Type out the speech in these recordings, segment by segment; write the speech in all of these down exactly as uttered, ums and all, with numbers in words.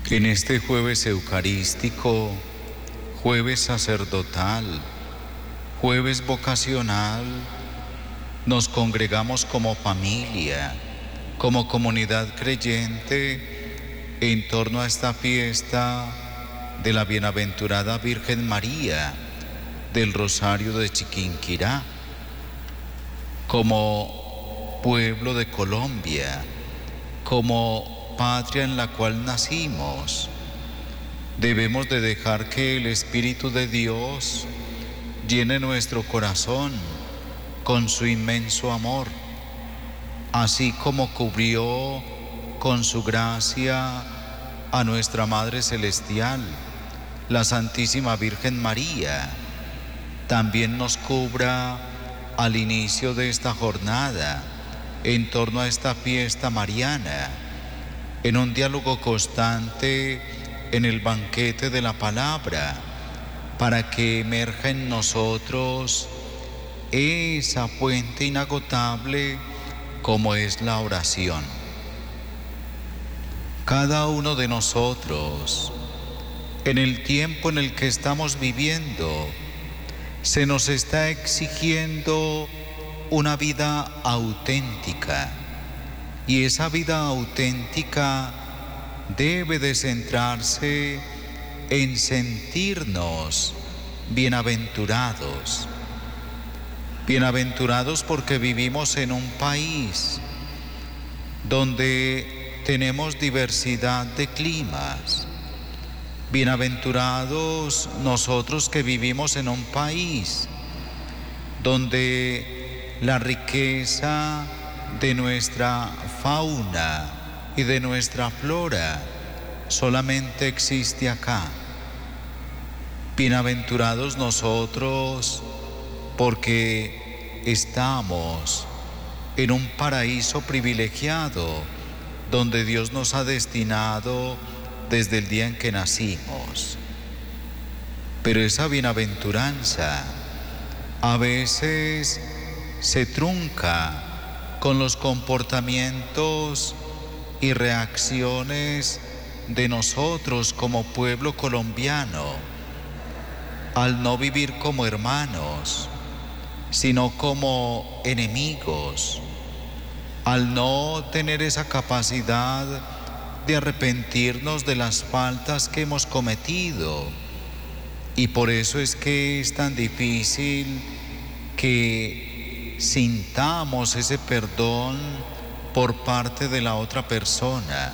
En este jueves eucarístico, jueves sacerdotal, jueves vocacional, nos congregamos como familia, como comunidad creyente, en torno a esta fiesta de la bienaventurada Virgen María del Rosario de Chiquinquirá, como pueblo de Colombia, como patria en la cual nacimos. Debemos de dejar que el Espíritu de Dios llene nuestro corazón con su inmenso amor, así como cubrió con su gracia a nuestra Madre Celestial, la Santísima Virgen María. También nos cubra al inicio de esta jornada, en torno a esta fiesta mariana, en un diálogo constante en el banquete de la palabra, para que emerja en nosotros esa fuente inagotable como es la oración. Cada uno de nosotros, en el tiempo en el que estamos viviendo, se nos está exigiendo una vida auténtica, y esa vida auténtica debe de centrarse en sentirnos bienaventurados. Bienaventurados porque vivimos en un país donde tenemos diversidad de climas. Bienaventurados nosotros que vivimos en un país donde la riqueza de nuestra fauna y de nuestra flora solamente existe acá. Bienaventurados nosotros porque estamos en un paraíso privilegiado donde Dios nos ha destinado desde el día en que nacimos. Pero esa bienaventuranza a veces se trunca con los comportamientos y reacciones de nosotros como pueblo colombiano, al no vivir como hermanos, sino como enemigos, al no tener esa capacidad de arrepentirnos de las faltas que hemos cometido. Y por eso es que es tan difícil que sintamos ese perdón por parte de la otra persona.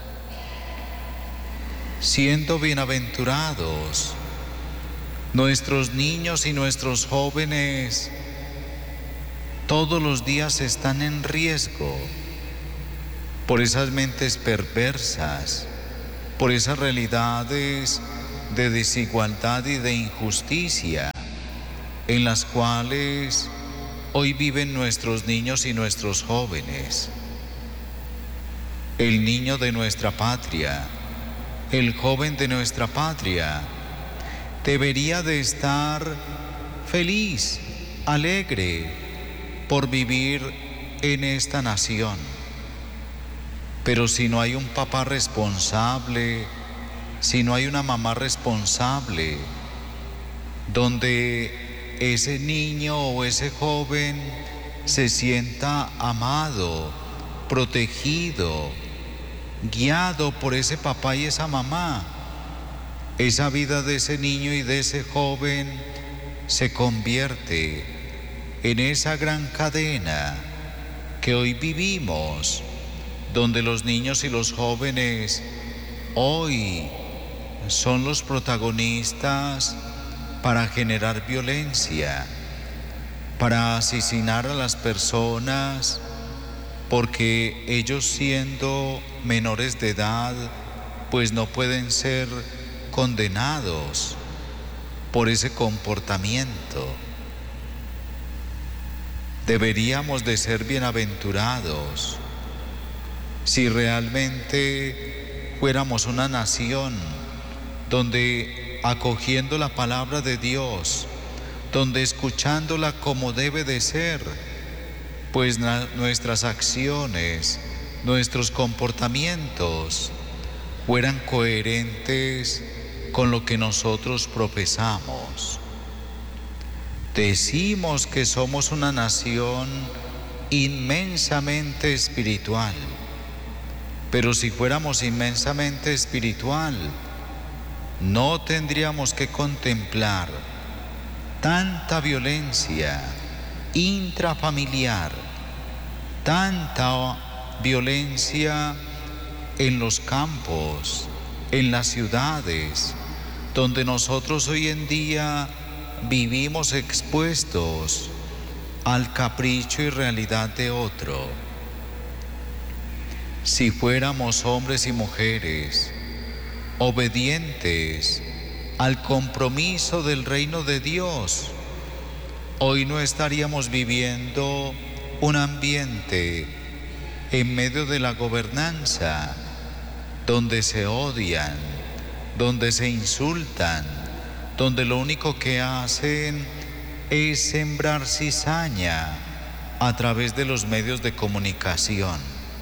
Siendo bienaventurados, nuestros niños y nuestros jóvenes todos los días están en riesgo por esas mentes perversas, por esas realidades de desigualdad y de injusticia en las cuales hoy viven nuestros niños y nuestros jóvenes. El niño de nuestra patria, el joven de nuestra patria, debería de estar feliz, alegre por vivir en esta nación. Pero si no hay un papá responsable, si no hay una mamá responsable, donde ese niño o ese joven se sienta amado, protegido, guiado por ese papá y esa mamá, esa vida de ese niño y de ese joven se convierte en esa gran cadena que hoy vivimos, donde los niños y los jóvenes hoy son los protagonistas para generar violencia, para asesinar a las personas, porque ellos siendo menores de edad, pues no pueden ser condenados por ese comportamiento. Deberíamos de ser bienaventurados si realmente fuéramos una nación donde, acogiendo la palabra de Dios, donde escuchándola como debe de ser, pues na- nuestras acciones, nuestros comportamientos fueran coherentes con lo que nosotros profesamos. Decimos que somos una nación inmensamente espiritual, pero si fuéramos inmensamente espiritual, no tendríamos que contemplar tanta violencia intrafamiliar, tanta violencia en los campos, en las ciudades, donde nosotros hoy en día vivimos expuestos al capricho y realidad de otro. Si fuéramos hombres y mujeres obedientes al compromiso del reino de Dios, hoy no estaríamos viviendo un ambiente en medio de la gobernanza donde se odian, donde se insultan, donde lo único que hacen es sembrar cizaña a través de los medios de comunicación.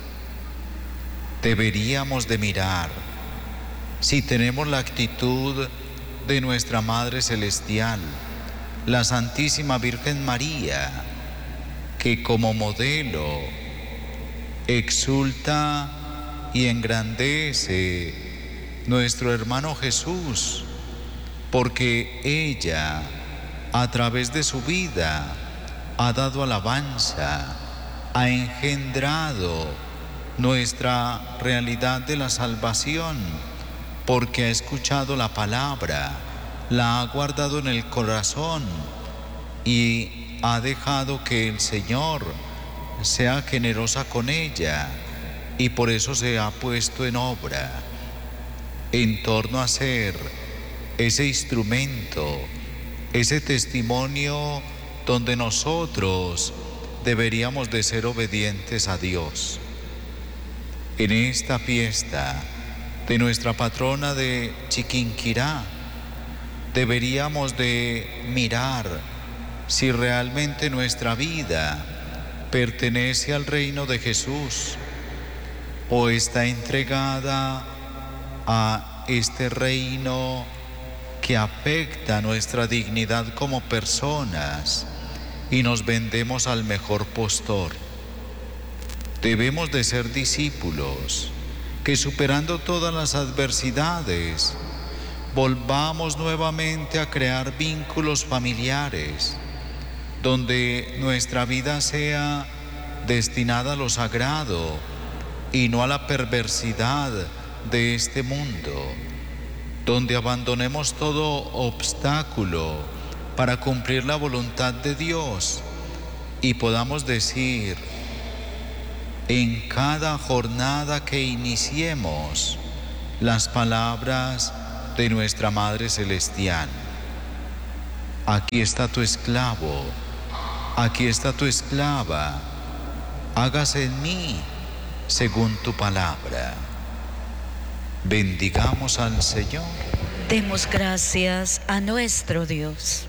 Deberíamos de mirar si tenemos la actitud de nuestra Madre Celestial, la Santísima Virgen María, que como modelo exulta y engrandece nuestro hermano Jesús, porque ella, a través de su vida, ha dado alabanza, ha engendrado nuestra realidad de la salvación, porque ha escuchado la palabra, la ha guardado en el corazón y ha dejado que el Señor sea generosa con ella, y por eso se ha puesto en obra en torno a ser ese instrumento, ese testimonio donde nosotros deberíamos de ser obedientes a Dios. En esta fiesta de nuestra patrona de Chiquinquirá, deberíamos de mirar si realmente nuestra vida pertenece al reino de Jesús o está entregada a este reino que afecta nuestra dignidad como personas y nos vendemos al mejor postor. Debemos de ser discípulos que, superando todas las adversidades, volvamos nuevamente a crear vínculos familiares, donde nuestra vida sea destinada a lo sagrado y no a la perversidad de este mundo, donde abandonemos todo obstáculo para cumplir la voluntad de Dios y podamos decir en cada jornada que iniciemos las palabras de nuestra Madre Celestial: aquí está tu esclavo, aquí está tu esclava, hágase en mí según tu palabra. Bendigamos al Señor. Demos gracias a nuestro Dios.